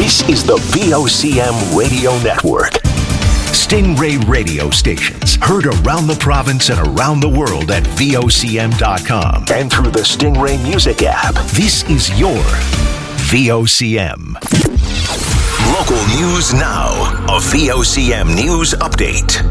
This is the VOCM Radio Network. Stingray radio stations heard around the province and around the world at VOCM.com and through the Stingray Music app. This is your VOCM. Local news now. A VOCM news update.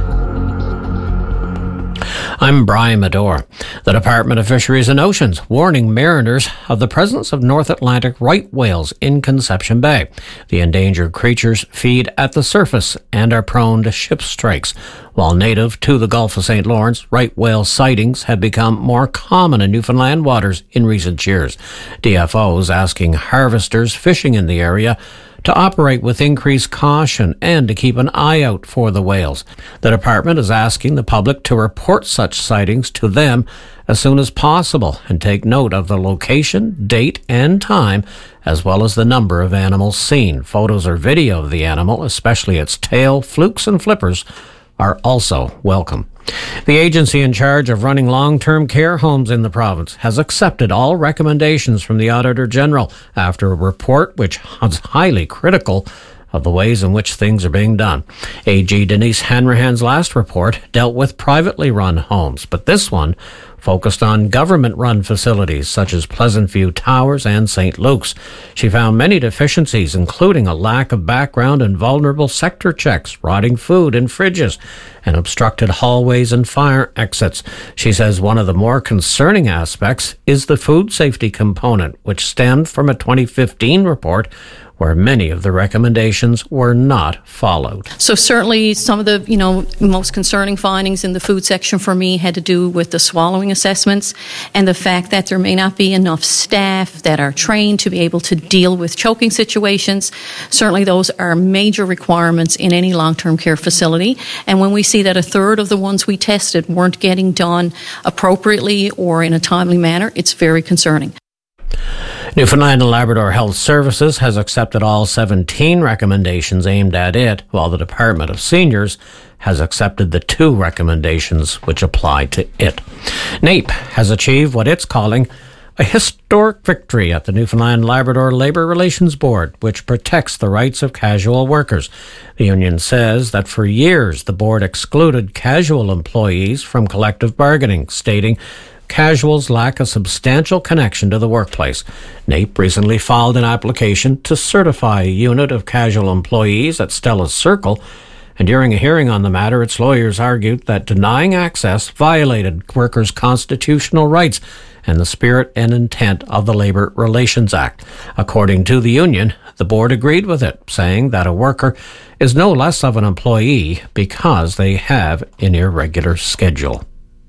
I'm Brian Medore. The Department of Fisheries and Oceans warning mariners of the presence of North Atlantic right whales in Conception Bay. The endangered creatures feed at the surface and are prone to ship strikes. While native to the Gulf of St. Lawrence, right whale sightings have become more common in Newfoundland waters in recent years. DFO is asking harvesters fishing in the area to operate with increased caution and to keep an eye out for the whales. The department is asking the public to report such sightings to them as soon as possible and take note of the location, date, and time, as well as the number of animals seen. Photos or video of the animal, especially its tail, flukes, and flippers, are also welcome. The agency in charge of running long-term care homes in the province has accepted all recommendations from the Auditor General after a report which was highly critical of the ways in which things are being done. AG Denise Hanrahan's last report dealt with privately run homes, but this one focused on government-run facilities such as Pleasant View Towers and St. Luke's. She found many deficiencies, including a lack of background and vulnerable sector checks, rotting food in fridges, and obstructed hallways and fire exits. She says one of the more concerning aspects is the food safety component, which stemmed from a 2015 report where many of the recommendations were not followed. So certainly some of the, most concerning findings in the food section for me had to do with the swallowing assessments and the fact that there may not be enough staff that are trained to be able to deal with choking situations. Certainly those are major requirements in any long-term care facility. And when we see that a third of the ones we tested weren't getting done appropriately or in a timely manner, it's very concerning. Newfoundland and Labrador Health Services has accepted all 17 recommendations aimed at it, while the Department of Seniors has accepted the 2 recommendations which apply to it. NAPE has achieved what it's calling a historic victory at the Newfoundland Labrador Labour Relations Board, which protects the rights of casual workers. The union says that for years the board excluded casual employees from collective bargaining, stating casuals lack a substantial connection to the workplace. NAPE recently filed an application to certify a unit of casual employees at Stella's Circle, and during a hearing on the matter, its lawyers argued that denying access violated workers' constitutional rights and the spirit and intent of the Labour Relations Act. According to the union, the board agreed with it, saying that a worker is no less of an employee because they have an irregular schedule.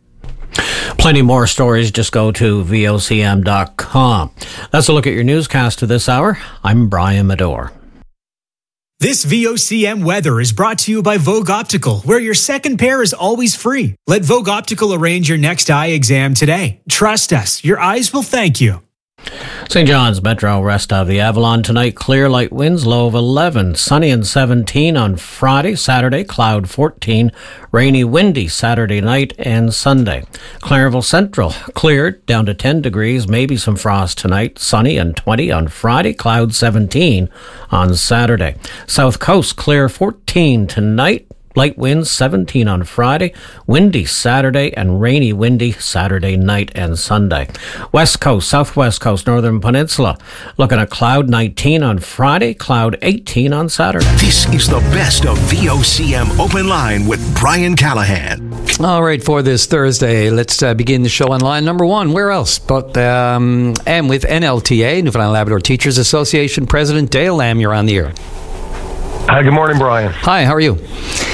Plenty more stories. Just go to VOCM.com. That's a look at your newscast of this hour. I'm Brian Medore. This VOCM weather is brought to you by Vogue Optical, where your second pair is always free. Let Vogue Optical arrange your next eye exam today. Trust us, your eyes will thank you. St. John's Metro west of the Avalon tonight, clear, light winds, low of 11. Sunny and 17 on Friday, Saturday, cloud 14. Rainy, windy Saturday night and Sunday. Clarenville Central, cleared, down to 10 degrees, maybe some frost tonight. Sunny and 20 on Friday, cloud 17 on Saturday. South Coast, clear 14 tonight. Light winds 17 on Friday, windy Saturday, and rainy windy Saturday night and Sunday. West Coast, Southwest Coast, Northern Peninsula, looking at cloud 19 on Friday, cloud 18 on Saturday. This is the best of VOCM Open Line with Brian Callahan. All right, for this Thursday, let's begin the show on line number 1. Where else but and with NLTA, Newfoundland Labrador Teachers Association President Dale Lamb, you're on the air. Hi, good morning, Brian. Hi, how are you?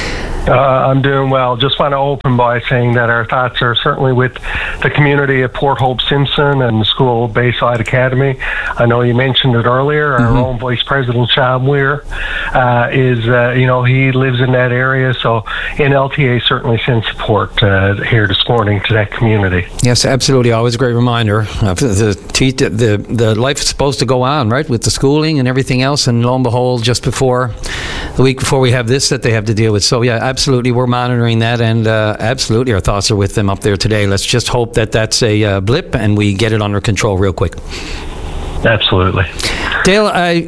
I'm doing well. Just want to open by saying that our thoughts are certainly with the community of Port Hope Simpson and the school Bayside Academy. I know you mentioned it earlier. Our own Vice President, Shab Weir, he lives in that area. So NLTA certainly sends support here this morning to that community. Yes, absolutely. Always a great reminder. The life is supposed to go on, right, with the schooling and everything else. And lo and behold, just before the week before we have this that they have to deal with. So, yeah, absolutely, we're monitoring that, and absolutely our thoughts are with them up there today. Let's just hope that that's a blip and we get it under control real quick. Absolutely. Dale,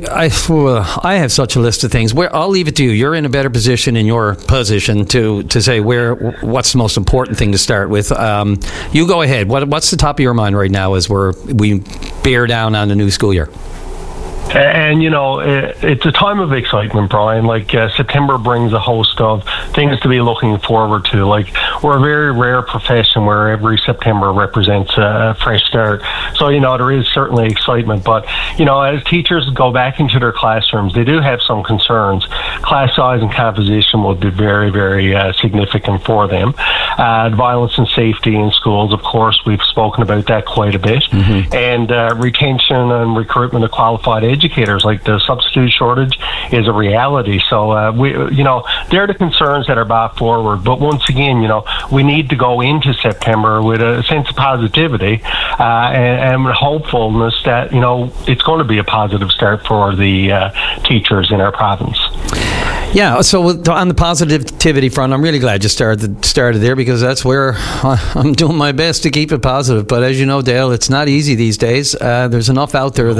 I have such a list of things. I'll leave it to you. You're in a better position in your position to say what's the most important thing to start with. You go ahead. What's the top of your mind right now as we bear down on the new school year? And, it's a time of excitement, Brian. Like, September brings a host of things to be looking forward to. Like, we're a very rare profession where every September represents a fresh start. So, there is certainly excitement. But, as teachers go back into their classrooms, they do have some concerns. Class size and composition will be very, very significant for them. Violence and safety in schools, of course, we've spoken about that quite a bit. Mm-hmm. And retention and recruitment of qualified educators, like the substitute shortage, is a reality. So they're the concerns that are brought forward. But once again, we need to go into September with a sense of positivity and hopefulness that it's going to be a positive start for the teachers in our province. Yeah, so on the positivity front, I'm really glad you started there, because that's where I'm doing my best to keep it positive. But as you know, Dale, it's not easy these days. There's enough out there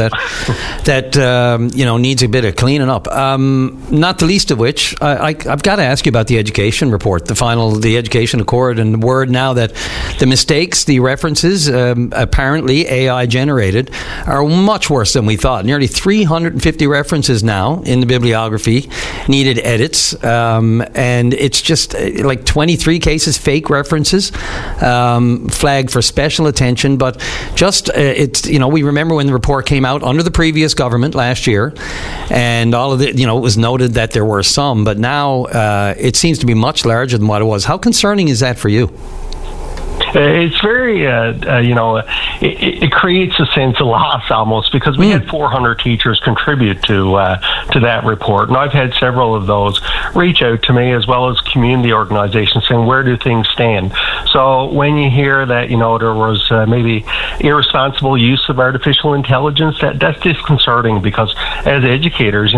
that needs a bit of cleaning up. Not the least of which, I've got to ask you about the education report, the education accord, and the word now that the mistakes, the references, apparently AI generated, are much worse than we thought. Nearly 350 references now in the bibliography needed edits, and it's just like 23 cases, fake references, flagged for special attention. But just we remember when the report came out under the previous government last year, and all of it, it was noted that there were some, but now it seems to be much larger than what it was. How concerning is that for you? It's very, it creates a sense of loss almost, because we had 400 teachers contribute to that report, and I've had several of those reach out to me, as well as community organizations, saying, where do things stand? So when you hear that, there was maybe irresponsible use of artificial intelligence, that's disconcerting, because as educators,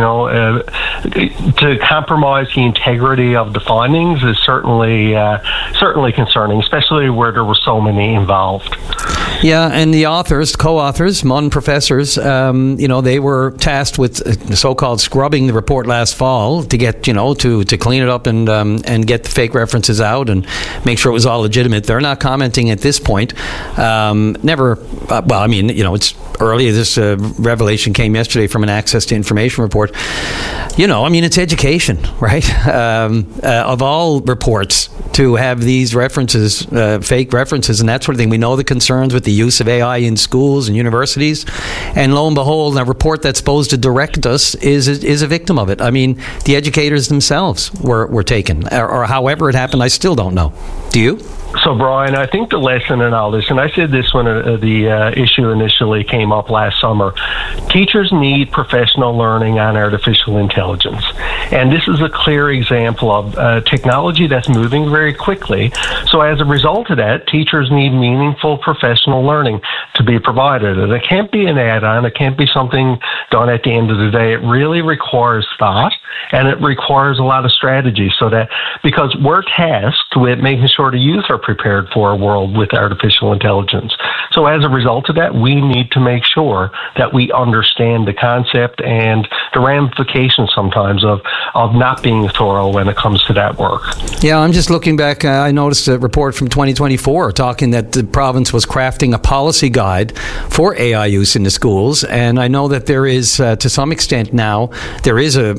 to compromise the integrity of the findings is certainly concerning, especially where there were so many involved. Yeah, and the co-authors, MUN professors, they were tasked with so-called scrubbing the report last fall to get, to clean it up and get the fake references out and make sure it was all legitimate. They're not commenting at this point. It's early. This revelation came yesterday from an Access to Information report. It's education, right? Of all reports, to have these references, fake references, and that sort of thing. We know the concerns with the use of AI in schools and universities, and lo and behold, a report that's supposed to direct us is a victim of it. I mean, the educators themselves were taken, or however it happened, I still don't know. Do you? So, Brian, I think the lesson in all this, and I said this when the issue initially came up last summer, teachers need professional learning on artificial intelligence. And this is a clear example of technology that's moving very quickly. So as a result of that, teachers need meaningful professional learning to be provided. And it can't be an add-on. It can't be something done at the end of the day. It really requires thought, and it requires a lot of strategy, because we're tasked with making sure the youth are prepared for a world with artificial intelligence. So as a result of that, we need to make sure that we understand the concept and the ramifications sometimes of not being thorough when it comes to that work. Yeah, I'm just looking back. I noticed a report from 2024 talking that the province was crafting a policy guide for AI use in the schools, and I know that there is, to some extent now, there is a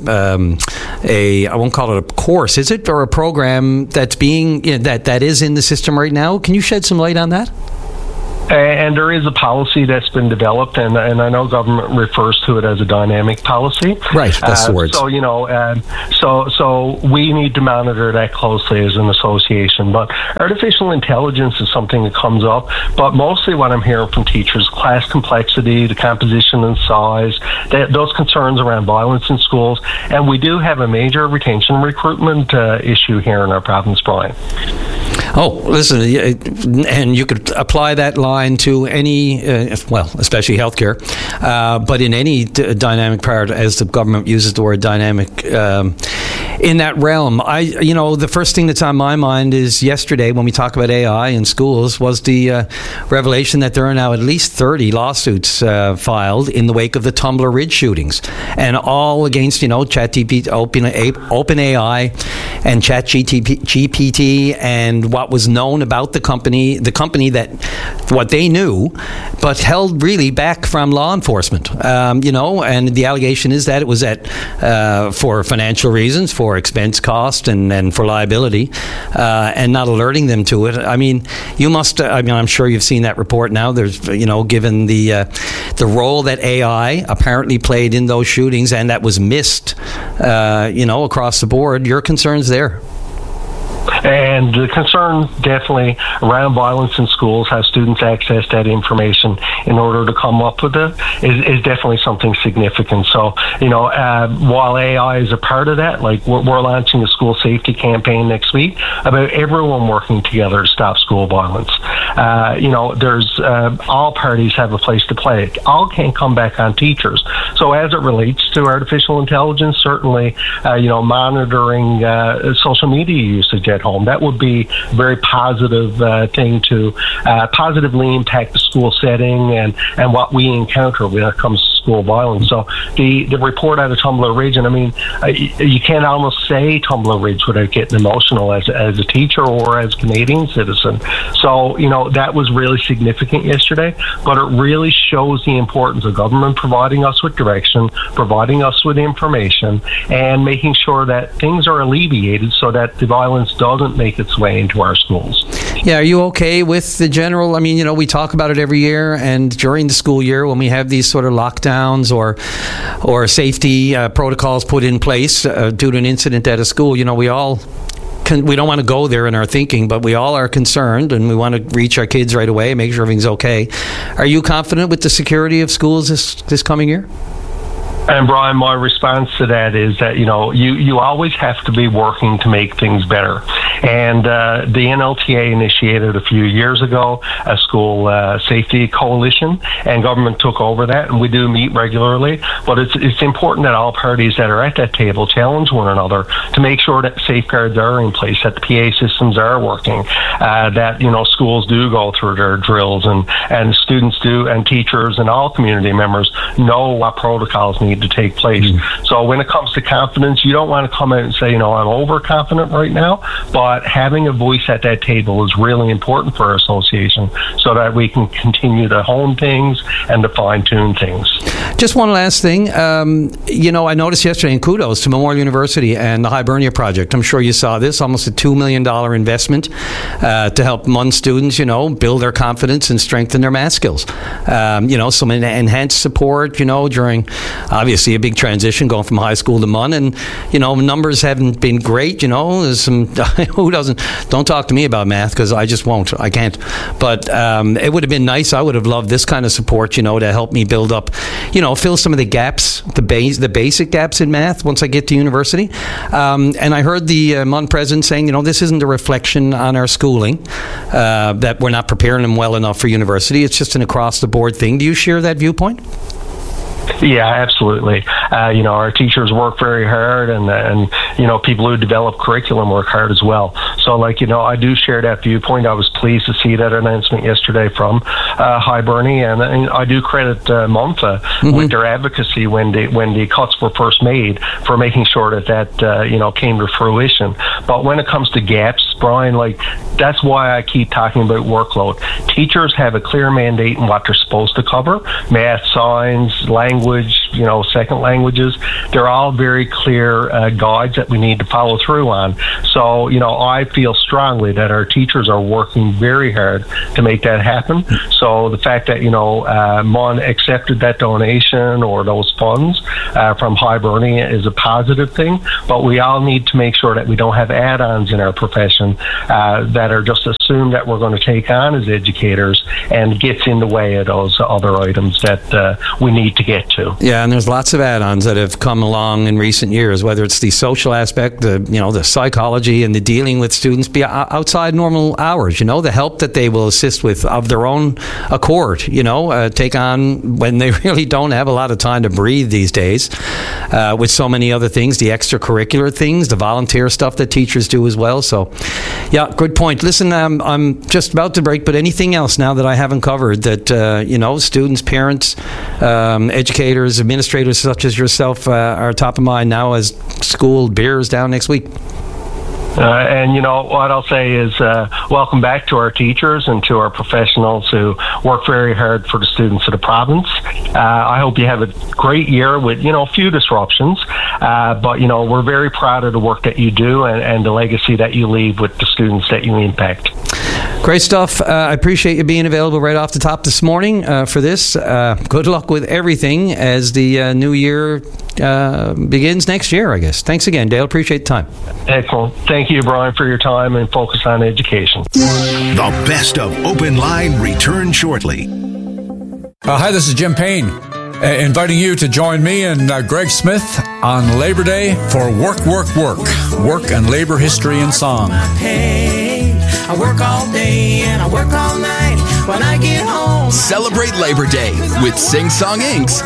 I won't call it a course, is it, or a program that's being that is in the system right now. Can you shed some light on that? And there is a policy that's been developed, and I know government refers to it as a dynamic policy. Right, that's the word. So, so we need to monitor that closely as an association. But artificial intelligence is something that comes up. But mostly what I'm hearing from teachers, class complexity, the composition and size, those concerns around violence in schools. And we do have a major retention recruitment issue here in our province, Brian. Oh, listen, and you could apply that line to any, especially healthcare, but in any dynamic part, as the government uses the word dynamic, in that realm, the first thing that's on my mind is yesterday when we talk about AI in schools was the revelation that there are now at least 30 lawsuits filed in the wake of the Tumbler Ridge shootings, and all against ChatGPT, OpenAI, and ChatGPT, and what was known about the company that what they knew, but held really back from law enforcement. And the allegation is that it was for financial reasons, for expense cost and for liability, and not alerting them to it. I mean, you must. I'm sure you've seen that report now. There's, given the role that AI apparently played in those shootings, and that was missed, across the board. Your concerns there? And the concern definitely around violence in schools, how students access that information in order to come up with it, is definitely something significant. So, while AI is a part of that, like we're launching a school safety campaign next week about everyone working together to stop school violence. There's all parties have a place to play. It all can't come back on teachers. So as it relates to artificial intelligence, certainly, monitoring social media usage at home, that would be a very positive thing to positively impact the school setting and what we encounter when it comes to school violence. So the report out of Tumbler Ridge, and you can't almost say Tumbler Ridge without getting emotional as a teacher or as a Canadian citizen. So, that was really significant yesterday, but it really shows the importance of government providing us with direction, providing us with information, and making sure that things are alleviated so that the violence doesn't make its way into our schools. Yeah, are you okay with the general? We talk about it every year, and during the school year when we have these sort of lockdowns or safety protocols put in place due to an incident at a school, we don't want to go there in our thinking, but we all are concerned, and we want to reach our kids right away, make sure everything's okay. Are you confident with the security of schools this coming year? And Brian, my response to that is that, you always have to be working to make things better. And the NLTA initiated a few years ago a school safety coalition, and government took over that, and we do meet regularly. But it's important that all parties that are at that table challenge one another to make sure that safeguards are in place, that the PA systems are working, that schools do go through their drills, and students do, and teachers and all community members know what protocols need to take place. So when it comes to confidence, you don't want to come out and say, I'm overconfident right now, but having a voice at that table is really important for our association so that we can continue to hone things and to fine-tune things. Just one last thing. I noticed yesterday, and kudos to Memorial University and the Hibernia Project. I'm sure you saw this, almost a $2 million investment to help MUN students, build their confidence and strengthen their math skills. Some enhanced support, during obviously a big transition going from high school to MUN, and numbers haven't been great. There's some don't talk to me about math because I just won't. I can't. But it would have been nice. I would have loved this kind of support, to help me build up, fill some of the gaps, the basic gaps in math once I get to university. And I heard the MUN president saying, this isn't a reflection on our schooling, that we're not preparing them well enough for university. It's just an across the board thing. Do you share that viewpoint? Yeah, absolutely. Our teachers work very hard, and people who develop curriculum work hard as well. So, I do share that viewpoint. I was pleased to see that announcement yesterday from Hibernia, and I do credit MUNFA with their advocacy when the cuts were first made for making sure that came to fruition. But when it comes to gaps, Brian, that's why I keep talking about workload. Teachers have a clear mandate in what they're supposed to cover: math, science, language, second languages. They're all very clear guides that we need to follow through on. So, I feel strongly that our teachers are working very hard to make that happen. So the fact that, MUN accepted that donation or those funds from Hibernia is a positive thing, but we all need to make sure that we don't have add-ons in our profession that are just a assume that we're going to take on as educators and gets in the way of those other items that we need to get to. Yeah, and there's lots of add-ons that have come along in recent years, whether it's the social aspect, the psychology, and the dealing with students outside normal hours. The help that they will assist with of their own accord. Take on when they really don't have a lot of time to breathe these days. With so many other things, the extracurricular things, the volunteer stuff that teachers do as well. So, yeah, good point. Listen, I'm just about to break, but anything else now that I haven't covered that students, parents, educators, administrators such as yourself are top of mind now as school bears down next week? And what I'll say is welcome back to our teachers and to our professionals who work very hard for the students of the province. I hope you have a great year with a few disruptions, but we're very proud of the work that you do and the legacy that you leave with the students that you impact. Great stuff. I appreciate you being available right off the top this morning for this. Good luck with everything as the new year begins next year, I guess. Thanks again, Dale. Appreciate the time. Excellent. Thank you, Brian, for your time and focus on education. The best of Open Line returns shortly. Hi, this is Jim Payne, inviting you to join me and Greg Smith on Labor Day for Work and Labor History and Song. I work all day and I work all night. When I get home, celebrate Labor Day with Sing Song Inc.'s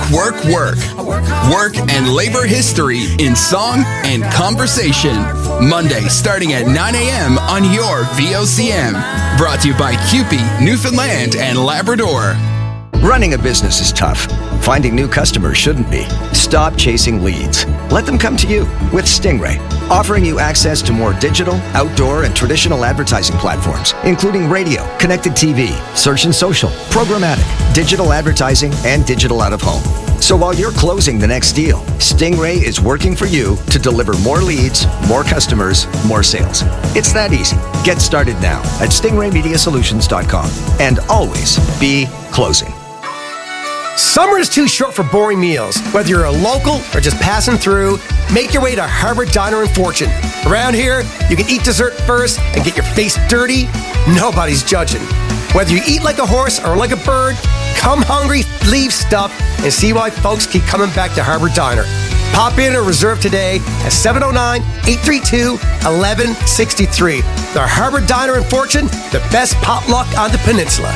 Work and Labor History in Song and Conversation. Monday starting at 9 a.m. on your VOCM. Brought to you by CUPE, Newfoundland and Labrador. Running a business is tough. Finding new customers shouldn't be. Stop chasing leads. Let them come to you with Stingray, offering you access to more digital, outdoor, and traditional advertising platforms, including radio, connected TV, search and social, programmatic, digital advertising, and digital out-of-home. So while you're closing the next deal, Stingray is working for you to deliver more leads, more customers, more sales. It's that easy. Get started now at stingraymediasolutions.com and always be closing. Summer is too short for boring meals. Whether you're a local or just passing through, make your way to Harbour Diner and Fortune. Around here, you can eat dessert first and get your face dirty. Nobody's judging. Whether you eat like a horse or like a bird, come hungry, leave stuffed, and see why folks keep coming back to Harbour Diner. Pop in or reserve today at 709-832-1163. The Harbour Diner and Fortune, the best potluck on the peninsula.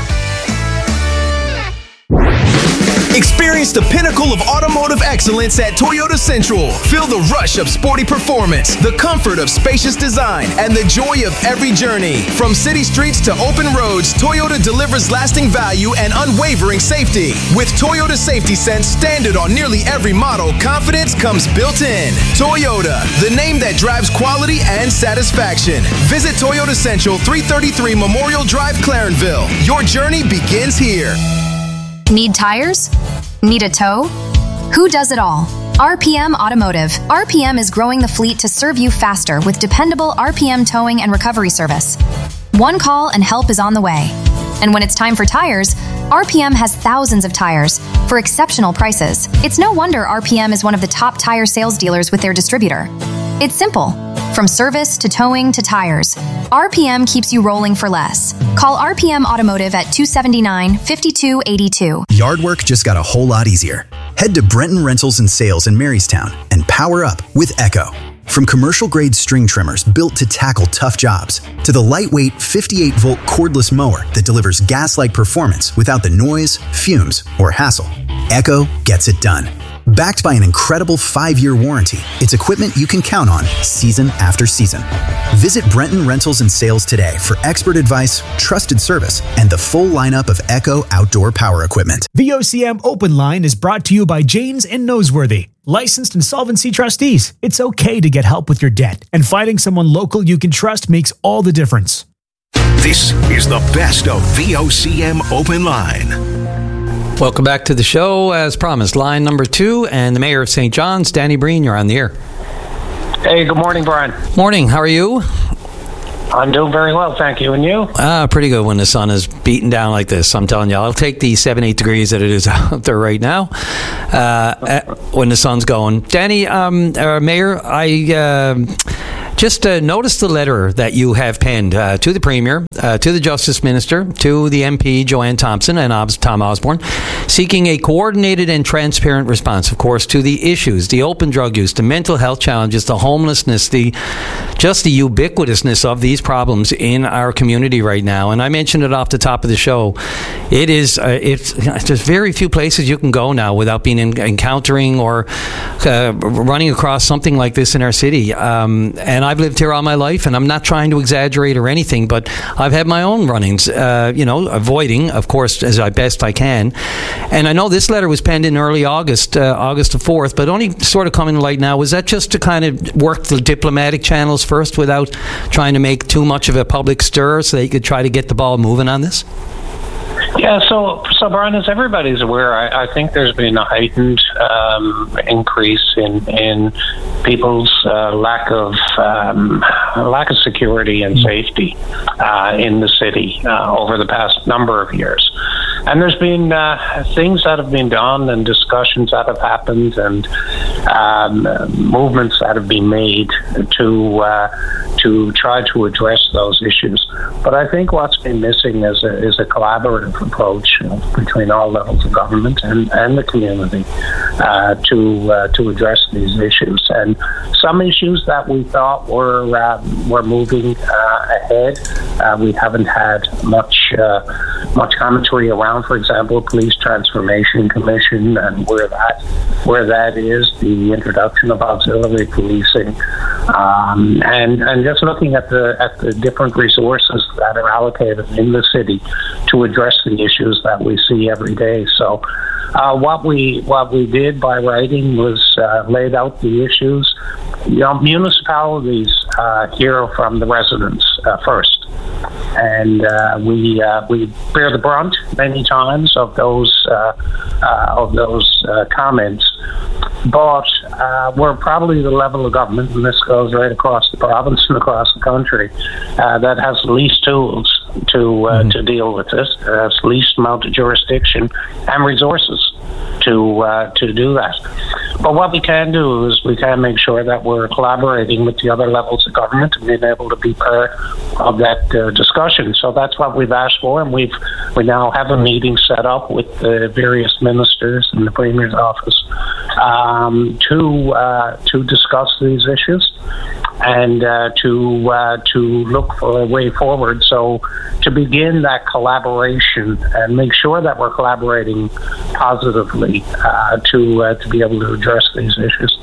Experience the pinnacle of automotive excellence at Toyota Central. Feel the rush of sporty performance, the comfort of spacious design, and the joy of every journey. From city streets to open roads, Toyota delivers lasting value and unwavering safety. With Toyota Safety Sense standard on nearly every model, confidence comes built in. Toyota, the name that drives quality and satisfaction. Visit Toyota Central, 333 Memorial Drive, Clarenville. Your journey begins here. Need tires? Need a tow? Who does it all? RPM Automotive. RPM is growing the fleet to serve you faster with dependable RPM towing and recovery service. One call and help is on the way. And when it's time for tires, RPM has thousands of tires for exceptional prices. It's no wonder RPM is one of the top tire sales dealers with their distributor. It's simple. From service to towing to tires, RPM keeps you rolling for less. Call RPM Automotive at 279-5282. Yard work just got a whole lot easier. Head to Brenton Rentals and Sales in Marystown and power up with Echo. From commercial-grade string trimmers built to tackle tough jobs, to the lightweight 58-volt cordless mower that delivers gas-like performance without the noise, fumes, or hassle, Echo gets it done. Backed by an incredible 5-year warranty, it's equipment you can count on season after season. Visit Brenton Rentals and Sales today for expert advice, trusted service, and the full lineup of Echo outdoor power equipment. VOCM Open Line is brought to you by Janes and Noseworthy. Licensed insolvency trustees. It's okay to get help with your debt, and finding someone local you can trust makes all the difference. This is the best of VOCM Open Line. Welcome back to the show. As promised, line number 2, and the Mayor of St. John's, Danny Breen, you're on the air. Hey, good morning, Brian. Morning, how are you? I'm doing very well, thank you. And you? Pretty good when the sun is beating down like this. I'm telling you, I'll take the 7-8 degrees that it is out there right now when the sun's going. Danny, Mayor, just notice the letter that you have penned to the Premier, to the Justice Minister, to the MP, Joanne Thompson, and Tom Osborne, seeking a coordinated and transparent response, of course, to the issues, the open drug use, the mental health challenges, the homelessness, just the ubiquitousness of these problems in our community right now. And I mentioned it off the top of the show. There's very few places you can go now without being encountering or running across something like this in our city. And I've lived here all my life, and I'm not trying to exaggerate or anything, but I've had my own run-ins, avoiding, of course, as best I can. And I know this letter was penned in early August, August the 4th, but only sort of coming to light now. Was that just to kind of work the diplomatic channels first without trying to make too much of a public stir so they could try to get the ball moving on this? Yeah, so Brian, as everybody's aware, I think there's been a heightened increase in people's lack of security and safety in the city over the past number of years. And there's been things that have been done and discussions that have happened and movements that have been made to try to address those issues. But I think what's been missing is a collaborative approach between all levels of government and the community to address these issues. And some issues that we thought were moving ahead, we haven't had much commentary around. For example, Police Transformation Commission and where that is, the introduction of auxiliary policing, and just looking at the different resources that are allocated in the city to address the issues that we see every day. So what we did by writing was laid out the issues. Municipalities hear from the residents first, and we bear the brunt many times of those comments. But we're probably the level of government, and this goes right across the province and across the country, that has the least tools to deal with this, has the least amount of jurisdiction and resources to do that. But what we can do is we can make sure that we're collaborating with the other levels of government and being able to be part of that discussion. So that's what we've asked for, and we now have a meeting set up with the various ministers in the Premier's office to discuss these issues and to look for a way forward. So to begin that collaboration and make sure that we're collaborating positively to be able to address these issues.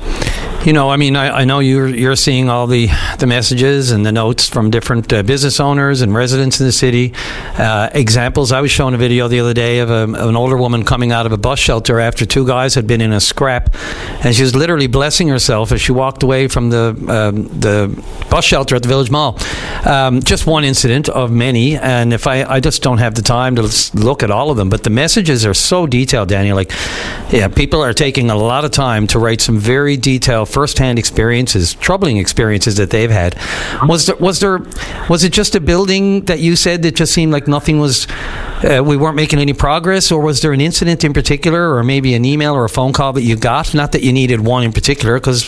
I know you're seeing all the messages and the notes from different business owners and residents in the city. Examples, I was shown a video the other day of an older woman coming out of a bus shelter after two guys had been in a scrap, and she was literally blessing herself as she walked away from the bus shelter at the Village Mall. Just one incident of many, and if I just don't have the time to look at all of them, but the messages are so detailed, Daniel. People are taking a lot of time to write some very detailed first-hand experiences, troubling experiences that they've had. Was it just a building that you said that just seemed like nothing was, we weren't making any progress, or was there an incident in particular, or maybe an email or a phone call that you got? Not that you needed one in particular, because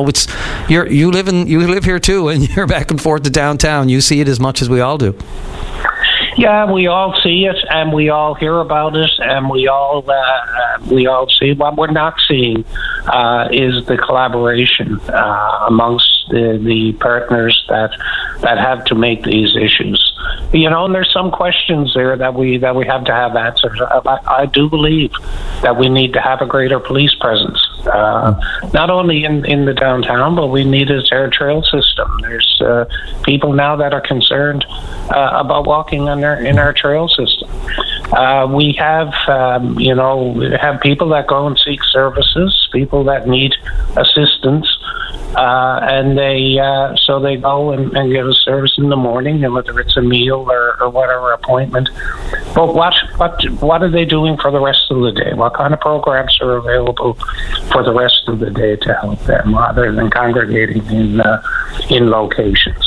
you live here too, and you're back and forth to downtown. You see it as much as we all do. Yeah, we all see it, and we all hear about it, and we all see. What we're not seeing is the collaboration amongst the partners that have to make these issues. And there's some questions there that we have to have answers. I do believe that we need to have a greater police presence, not only in the downtown, but we need a trail system. There's people now that are concerned about walking in our trail system. We have people that go and seek services, people that need assistance, and they go and get a service in the morning, and whether it's a meal or whatever appointment. But what are they doing for the rest of the day? What kind of programs are available for the rest of the day to help them, rather than congregating in locations?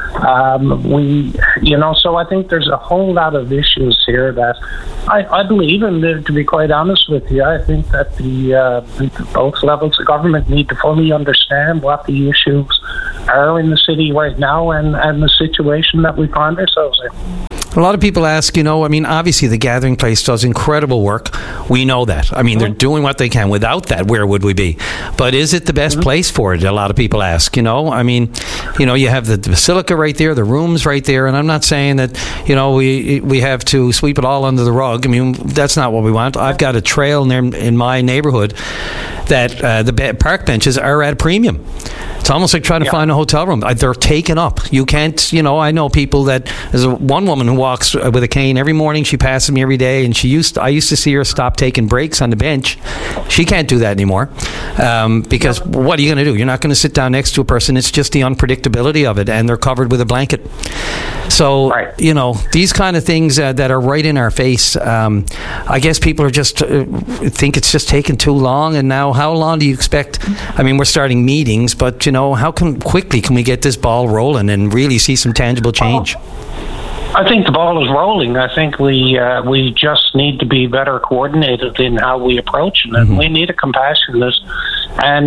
So I think there's a whole lot of issues here that I believe, and to be quite honest with you, I think that both levels of government need to fully understand what the issues are in the city right now and the situation that we find ourselves in. A lot of people ask, obviously the Gathering Place does incredible work. We know that. They're doing what they can. Without that, where would we be? But is it the best place for it? A lot of people ask, you have the Basilica right there, the rooms right there, and I'm not saying that, we have to sweep it all under the rug. That's not what we want. I've got a trail in my neighborhood that the park benches are at a premium. It's almost like trying to find a hotel room. They're taken up. You can't, I know people that, there's one woman who walks with a cane every morning. She passes me every day, and I used to see her stop taking breaks on the bench. She can't do that anymore because what are you going to do? You're not going to sit down next to a person. It's just the unpredictability of it, and they're covered with a blanket. So, these kind of things that are right in our face, I guess people are just think it's just taking too long. And now, how long do you expect? We're starting meetings, but, how quickly can we get this ball rolling and really see some tangible change? I think the ball is rolling. I think we just need to be better coordinated in how we approach it. And we need a compassionate and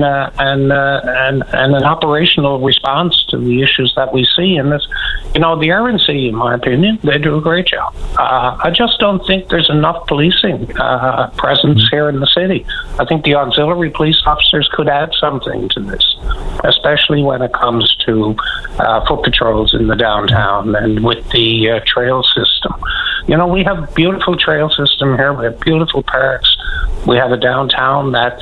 an operational response to the issues that we see. And this, the RNC, in my opinion, they do a great job. I just don't think there's enough policing presence here in the city. I think the auxiliary police officers could add something to this, especially when it comes to foot patrols in the downtown and with the trail system. We have a beautiful trail system here. We have beautiful parks. We have a downtown that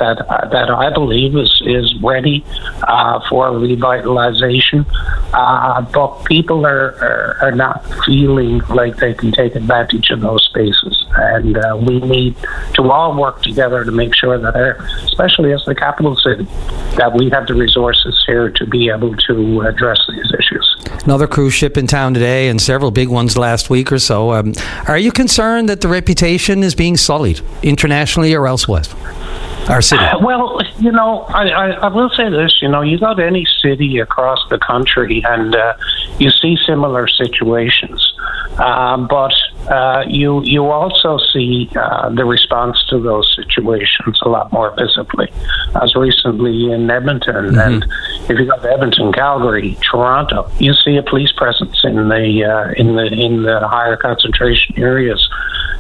I believe is ready for revitalization. But people are not feeling like they can take advantage of those spaces. And we need to all work together to make sure that, especially as the capital city, that we have the resources here to be able to address these issues. Another cruise ship in town today, and several big ones last week or so. Are you concerned that the reputation is being sullied internationally or elsewhere? Our city? Well, I will say this. You go to any city across the country and you see similar situations. But you also see the response to those situations a lot more visibly, as recently in Edmonton. And if you go to Edmonton, Calgary, Toronto, you see a police presence in the higher concentration areas.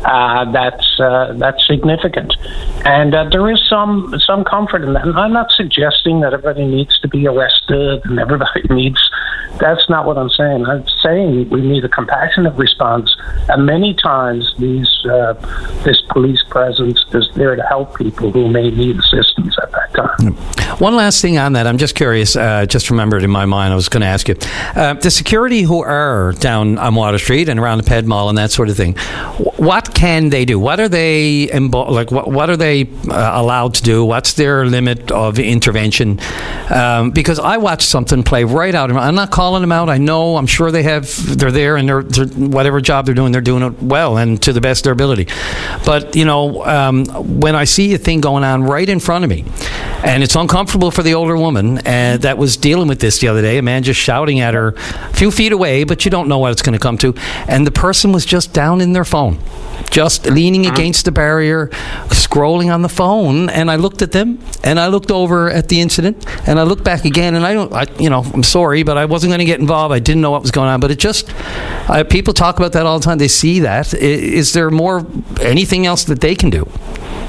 That's significant, and there is some comfort in that. And I'm not suggesting that everybody needs to be arrested and everybody needs. That's not what I'm saying. I'm saying we need a compassionate response, and many times this police presence is there to help people who may need assistance at that time. One last thing on that, I'm just curious. Just remembered in my mind, I was going to ask you, the security who are down on Water Street and around the Ped Mall and that sort of thing. What can they do? What are they what are they allowed to do? What's their limit of intervention? Because I watched something play right out. I'm not calling them out. I'm sure they're there, and they're whatever job they're doing it well and to the best of their ability. But when I see a thing going on right in front of me, and it's uncomfortable for the older woman that was dealing with this the other day, a man just shouting at her a few feet away, but you don't know what it's going to come to, and the person was just down in their phone, just leaning against the barrier, scrolling on the phone. And I looked at them, and I looked over at the incident, and I looked back again, and I'm sorry, but I wasn't going to get involved. I didn't know what was going on, but it just people talk about that all the time. They see that. Is there anything else that they can do?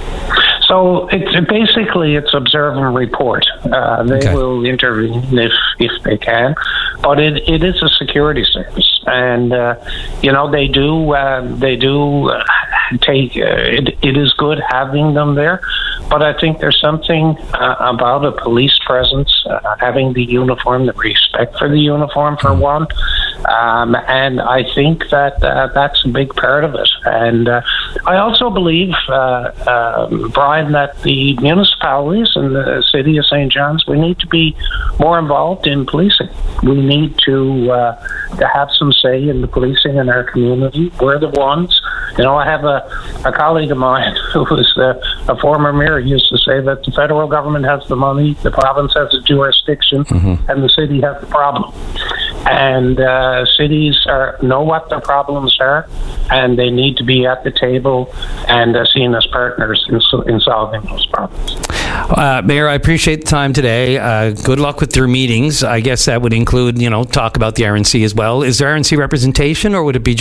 So it's observe and report. They will intervene if they can, but it is a security service, and they do take. It is good having them there, but I think there's something about a police presence, having the uniform, the respect for the uniform for one, and I think that's a big part of it. And I also believe, Brian, that the municipalities and the city of St. John's, we need to be more involved in policing. We need to have some say in the policing in our community. We're the ones. I have a colleague of mine who was a former mayor used to say that the federal government has the money, the province has the jurisdiction, and the city has the problem. And cities know what their problems are, and they need to be at the table and seen as partners in solving those problems. Mayor, I appreciate the time today. Good luck with your meetings. I guess that would include, talk about the RNC as well. Is there RNC representation, or would it be